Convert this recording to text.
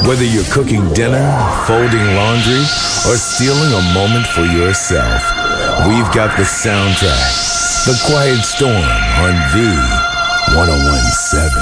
Whether you're cooking dinner, folding laundry, or stealing a moment for yourself, we've got the soundtrack. The Quiet Storm on V1017.